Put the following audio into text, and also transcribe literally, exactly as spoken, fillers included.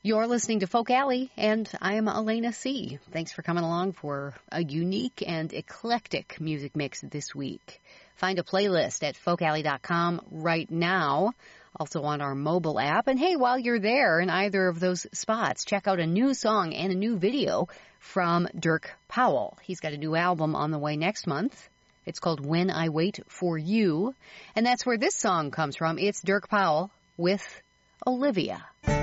You're listening to Folk Alley, and I'm Elena C. Thanks for coming along for a unique and eclectic music mix this week. Find a playlist at folk alley dot com right now, also on our mobile app. And hey, while you're there in either of those spots, check out a new song and a new video from Dirk Powell. He's got a new album on the way next month. It's called When I Wait for You, and that's where this song comes from. It's Dirk Powell with Olivia.